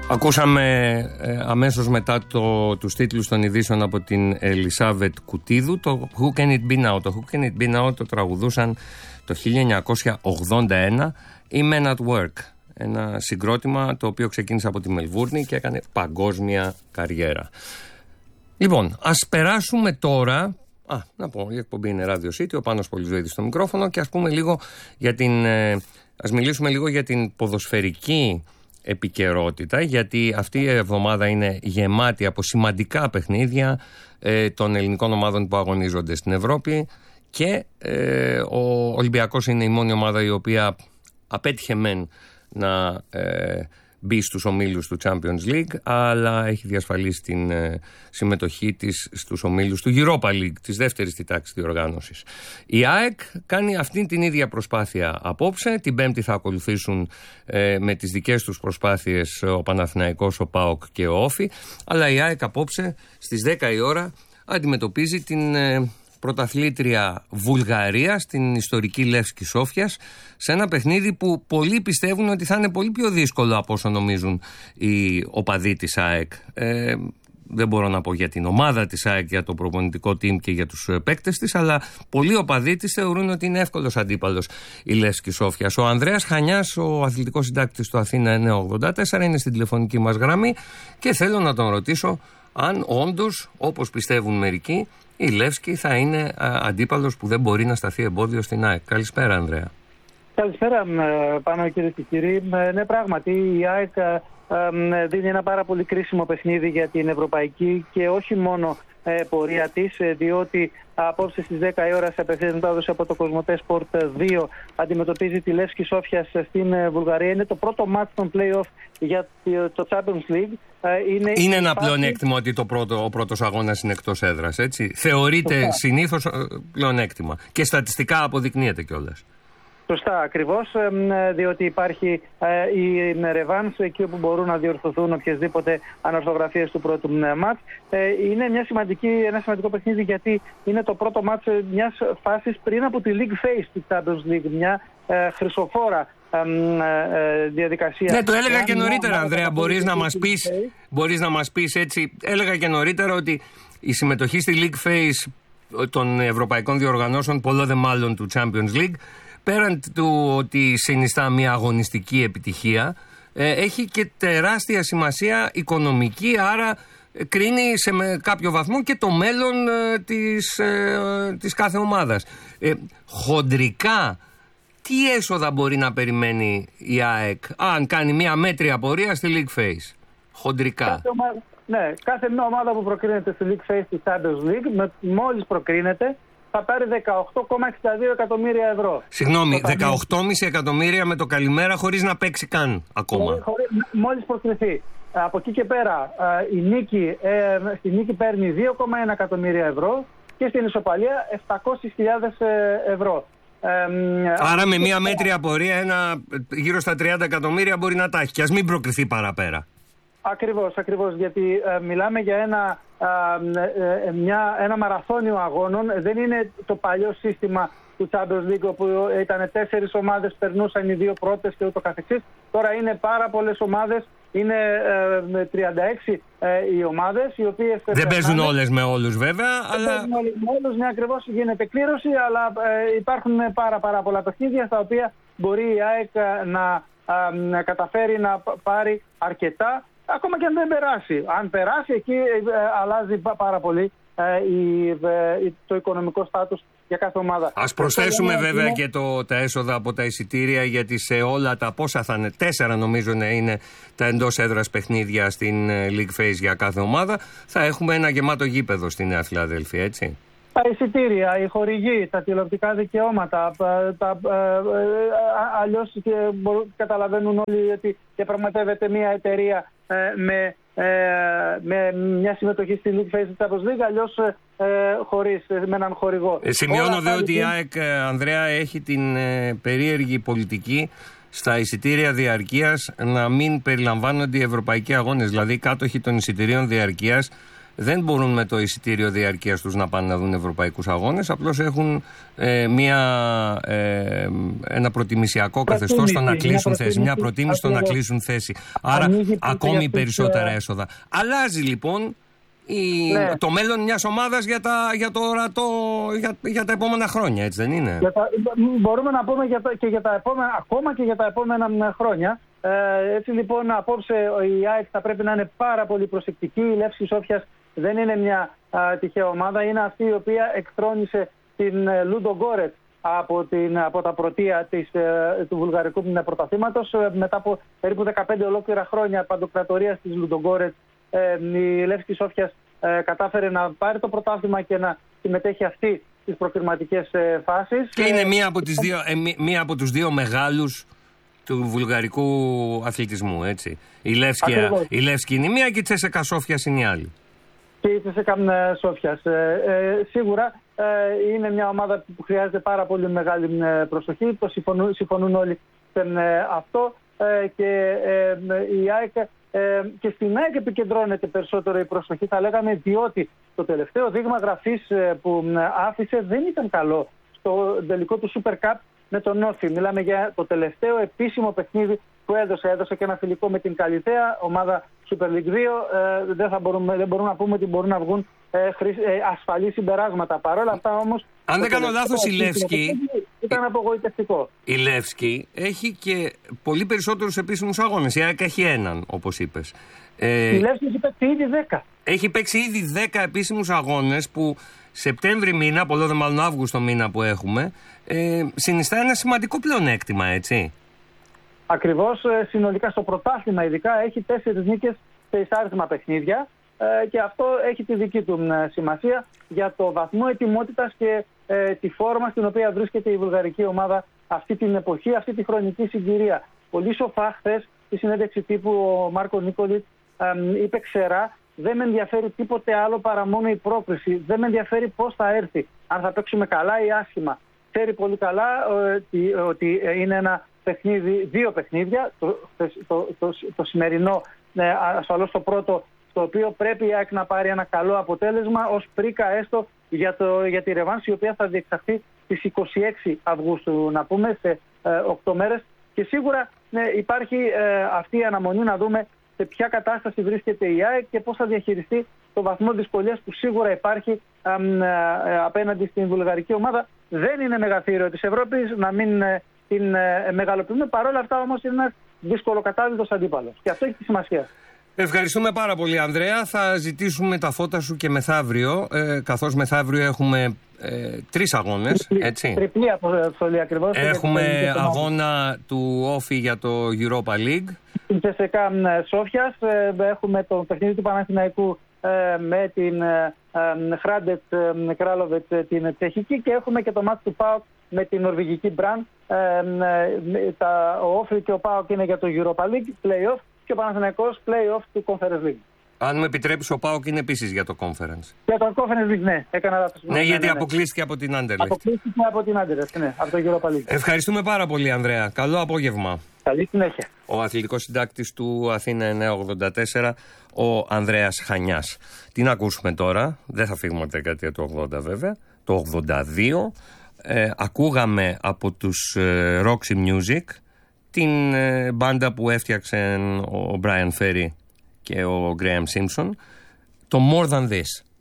Ακούσαμε αμέσως μετά τους τίτλους των ειδήσεων από την Ελισάβετ Κουτίδου το Who Can It Be Now. Το Who Can It Be Now το τραγουδούσαν το 1981 οι Men at Work. Ένα συγκρότημα το οποίο ξεκίνησε από τη Μελβούρνη και έκανε παγκόσμια καριέρα. Λοιπόν, ας περάσουμε τώρα. Να πω, η εκπομπή είναι Radio City, ο Πάνος Πολυζωίδης στο μικρόφωνο και ας μιλήσουμε λίγο για την ποδοσφαιρική επικαιρότητα, γιατί αυτή η εβδομάδα είναι γεμάτη από σημαντικά παιχνίδια των ελληνικών ομάδων που αγωνίζονται στην Ευρώπη και ο Ολυμπιακός είναι η μόνη ομάδα η οποία απέτυχε μεν να μπει στους ομίλους του Champions League, αλλά έχει διασφαλίσει την συμμετοχή της στους ομίλους του Europa League, της δεύτερης στη τάξη διοργάνωσης. Η ΑΕΚ κάνει αυτή την ίδια προσπάθεια απόψε. Την Πέμπτη θα ακολουθήσουν με τις δικές τους προσπάθειες ο Παναθηναϊκός, ο ΠΑΟΚ και ο Όφι, αλλά η ΑΕΚ απόψε στις 10 η ώρα αντιμετωπίζει την πρωταθλήτρια Βουλγαρία στην ιστορική Λεύσκη Σόφιας, σε ένα παιχνίδι που πολλοί πιστεύουν ότι θα είναι πολύ πιο δύσκολο από όσο νομίζουν οι οπαδοί της ΑΕΚ. Δεν μπορώ να πω για την ομάδα της ΑΕΚ, για το προπονητικό team και για τους παίκτες της, αλλά πολλοί οπαδοί της θεωρούν ότι είναι εύκολος αντίπαλος η Λεύσκη Σόφιας. Ο Ανδρέας Χανιάς, ο αθλητικός συντάκτης του Αθήνα 984, είναι στην τηλεφωνική μας γραμμή και θέλω να τον ρωτήσω αν όντως, όπως πιστεύουν μερικοί, η Λεύσκη θα είναι αντίπαλος που δεν μπορεί να σταθεί εμπόδιο στην ΑΕΚ. Καλησπέρα, Ανδρέα. Καλησπέρα, Πάνο, κύριε και κύριοι. Ναι, πράγματι, η ΑΕΚ δίνει ένα πάρα πολύ κρίσιμο παιχνίδι για την ευρωπαϊκή και όχι μόνο πορεία της, διότι απόψε στις 10 η ώρα σε απευθείας μετάδοση από το Κοσμοτέ Sport 2 αντιμετωπίζει τη Λεύσκη Σόφιας στην Βουλγαρία. Είναι το πρώτο μάτς των play-off για το Champions League. Είναι ένα πλεονέκτημα ότι ο πρώτος αγώνας είναι εκτός έδρας, έτσι. Θεωρείται συνήθως πλεονέκτημα και στατιστικά αποδεικνύεται κιόλας. Σωστά, ακριβώς, διότι υπάρχει η ρεβάνς εκεί όπου μπορούν να διορθωθούν οποιασδήποτε ανορθογραφίες του πρώτου μάτς. Είναι ένα σημαντικό παιχνίδι, γιατί είναι το πρώτο μάτς μιας φάσης πριν από τη League Phase του Champions League, μια χρυσοφόρα διαδικασία. Ναι, το έλεγα και νωρίτερα, Ανδρέα, μπορείς να μας πεις έτσι. Έλεγα και νωρίτερα ότι η συμμετοχή στη League Phase των ευρωπαϊκών διοργανώσεων, πολλό δε μάλλον του Champions League, πέραν του ότι συνιστά μια αγωνιστική επιτυχία, έχει και τεράστια σημασία οικονομική, άρα κρίνει σε κάποιο βαθμό και το μέλλον της κάθε ομάδας. Χοντρικά, τι έσοδα μπορεί να περιμένει η ΑΕΚ αν κάνει μια μέτρια πορεία στη League Phase? Χοντρικά. Κάθε ομάδα που προκρίνεται στη League Phase της Champions League, μόλις προκρίνεται, θα πάρει 18,62 εκατομμύρια ευρώ. Συγγνώμη, 18,5 εκατομμύρια με το καλημέρα, χωρίς να παίξει καν ακόμα. Μόλις προκριθεί. Από εκεί και πέρα στη νίκη παίρνει 2,1 εκατομμύρια ευρώ και στην ισοπαλία 700.000 ευρώ. Άρα με μια μέτρια πορεία γύρω στα 30 εκατομμύρια μπορεί να τα έχει, και ας μην προκριθεί παραπέρα. Ακριβώς, γιατί μιλάμε για ένα μαραθώνιο αγώνων. Δεν είναι το παλιό σύστημα του Champions League, όπου ήταν 4 ομάδες, περνούσαν οι 2 πρώτες και ούτω καθεξής. Τώρα είναι πάρα πολλές ομάδες, είναι 36 οι ομάδες, οι οποίες δεν παίζουν όλες με όλους βέβαια, δεν παίζουν όλες με όλους, ναι, ακριβώς, γίνεται κλήρωση, αλλά υπάρχουν πάρα πολλά παιχνίδια στα οποία μπορεί η ΑΕΚ να καταφέρει να πάρει αρκετά. Ακόμα και αν δεν περάσει. Αν περάσει, εκεί αλλάζει πάρα πολύ το οικονομικό στάτους για κάθε ομάδα. Ας προσθέσουμε βέβαια και τα έσοδα από τα εισιτήρια, γιατί σε όλα τα πόσα θα είναι, 4 νομίζω να είναι τα εντός έδρας παιχνίδια στην League Phase για κάθε ομάδα, θα έχουμε ένα γεμάτο γήπεδο στη Νέα Φιλαδέλφια, έτσι. Τα εισιτήρια, οι χορηγοί, τα τηλεοπτικά δικαιώματα, αλλιώς καταλαβαίνουν όλοι ότι διαπραγματεύεται μια εταιρεία με μια συμμετοχή στη League Phase της Champions League, αλλιώς με έναν χορηγό. Σημειώνω δε ότι η ΑΕΚ, Ανδρέα, έχει την περίεργη πολιτική στα εισιτήρια διαρκείας να μην περιλαμβάνονται οι ευρωπαϊκοί αγώνες. Δηλαδή, οι κάτοχοι των εισιτηρίων διαρκείας δεν μπορούν με το εισιτήριο διαρκείας τους να πάνε να δουν ευρωπαϊκούς αγώνες, απλώς έχουν ένα προτιμησιακό καθεστώς στο να κλείσουν θέση, μια προτίμηση στο να κλείσουν θέση. Άρα ακόμη περισσότερα έσοδα. Αλλάζει λοιπόν το μέλλον μιας ομάδας για τα επόμενα χρόνια, έτσι δεν είναι? Μπορούμε να πούμε ακόμα και για τα επόμενα χρόνια. Έτσι λοιπόν απόψε η ΑΕΚ θα πρέπει να είναι πάρα πολύ προσεκτική. Η Λεύσκη Σόφιας δεν είναι μια τυχαία ομάδα. Είναι αυτή η οποία εκθρόνησε την Λούντογκόρετς από τα πρωτεία του βουλγαρικού πρωταθλήματος. Μετά από περίπου 15 ολόκληρα χρόνια παντοκρατορίας της Λούντογκόρετς, η Λεύσκη Σόφιας κατάφερε να πάρει το πρωτάθλημα και να συμμετέχει αυτή στις προκριματικές φάσεις. Και είναι μία από τους δύο μεγάλους του βουλγαρικού αθλητισμού, έτσι. Η Λεύσκη είναι η μία και η CSKA Σόφιας είναι η άλλη. Και η CSKA Σόφιας. Σίγουρα είναι μια ομάδα που χρειάζεται πάρα πολύ μεγάλη προσοχή. Το συμφωνούν όλοι σε αυτό. Και η ΑΕΚ και στην ΑΕΚ επικεντρώνεται περισσότερο η προσοχή, θα λέγαμε, διότι το τελευταίο δείγμα γραφής που άφησε δεν ήταν καλό στο τελικό του Super Cup με τον Όφη. Μιλάμε για το τελευταίο επίσημο παιχνίδι που έδωσε και ένα φιλικό με την Καλιθέα, ομάδα Super League 2. Δεν μπορούμε να πούμε ότι μπορούν να βγουν ασφαλή συμπεράσματα. Παρ' όλα αυτά όμως, αν δεν κάνω λάθος, η Λεύσκη ήταν απογοητευτικό. Η Λεύσκη έχει και πολύ περισσότερους επίσημους αγώνες. Η ΑΕΚ έχει έναν, όπως είπες. Η Λεύσκη έχει παίξει ήδη 10. Έχει παίξει ήδη 10 επίσημους αγώνες που Σεπτέμβρη μήνα, πολλό δε μάλλον Αύγουστο μήνα που έχουμε, συνιστά ένα σημαντικό πλεονέκτημα, έτσι. Ακριβώς, συνολικά στο πρωτάθλημα ειδικά έχει 4 νίκες σε εισάριθμα παιχνίδια και αυτό έχει τη δική του σημασία για το βαθμό ετοιμότητας και τη φόρμα στην οποία βρίσκεται η βουλγαρική ομάδα αυτή την εποχή, αυτή τη χρονική συγκυρία. Πολύ σοφά χθες στη συνέντευξη τύπου ο Μάρκο Νίκολιτς είπε ξερά: δεν με ενδιαφέρει τίποτε άλλο παρά μόνο η πρόκριση. Δεν με ενδιαφέρει πώς θα έρθει, αν θα παίξουμε καλά ή άσχημα. Ξέρει πολύ καλά ότι είναι ένα παιχνίδι, 2 παιχνίδια. Το σημερινό, ασφαλώς το πρώτο, στο οποίο πρέπει η ΑΕΚ να πάρει ένα καλό αποτέλεσμα ως πρίκα έστω για τη ρεβάνση, η οποία θα διεξαχθεί στις 26 Αυγούστου, να πούμε, σε 8 μέρες. Και σίγουρα υπάρχει αυτή η αναμονή να δούμε σε ποια κατάσταση βρίσκεται η ΑΕΚ και πώς θα διαχειριστεί το βαθμό δυσκολίας που σίγουρα υπάρχει απέναντι στην βουλγαρική ομάδα. Δεν είναι μεγαθύριο της Ευρώπης, να μην την μεγαλοποιούμε. Παρ' όλα αυτά όμως είναι ένας δυσκολοκατάβλητος αντίπαλος. Και αυτό έχει τη σημασία. Ευχαριστούμε πάρα πολύ, Ανδρέα. Θα ζητήσουμε τα φώτα σου και μεθαύριο, καθώς μεθαύριο έχουμε 3 αγώνες, έτσι. Τριπλή αποστολή ακριβώς. Έχουμε αγώνα του Όφη για το Europa League. Στην CSKA Σόφιας έχουμε το παιχνίδι του Παναθηναϊκού με την Χράντετ Κράλοβετ την τσεχική και έχουμε και το μάτι του ΠΑΟΚ με την νορβηγική Μπραν. Ο Όφη και ο ΠΑΟΚ είναι για το Europa League play-off και ο Παναθηναϊκός play-off του Conference League. Αν μου επιτρέπεις, ο ΠΑΟΚ είναι επίσης για το Conference. Για το Conference League, ναι. Έκανα λάθος. Ναι, γιατί αποκλείστηκε από την Anderlecht. Αποκλείστηκε από την Anderlecht, ναι, από το Europa League. Ευχαριστούμε πάρα πολύ, Ανδρέα. Καλό απόγευμα. Καλή συνέχεια. Ο αθλητικός συντάκτης του Αθήνα 984, ο Ανδρέας Χανιάς. Τι να ακούσουμε τώρα, δεν θα φύγουμε από τη δεκαετία του 80 βέβαια, το 82. Ακούγαμε από τους Roxy Music την μπάντα που έφτιαξαν ο Brian Ferry και ο Graham Simpson, το More Than This.